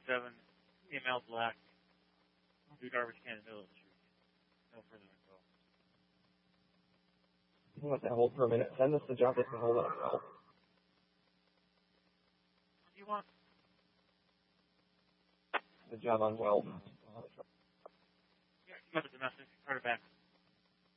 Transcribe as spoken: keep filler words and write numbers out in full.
seven, email black, new garbage can in the middle of the street. No further info. You want to hold for a minute. Send us the job list and hold on. What do you want? The job on Weld. Yeah, keep up the domestic. Card it back.